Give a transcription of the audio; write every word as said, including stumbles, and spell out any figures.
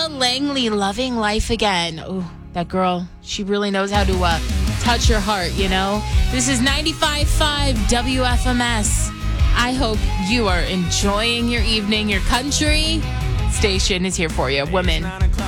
Ella Langley, Loving Life Again. Oh, that girl, she really knows how to uh, touch your heart, you know? This is ninety-five point five W F M S. I hope you are enjoying your evening. Your country station is here for you. Women.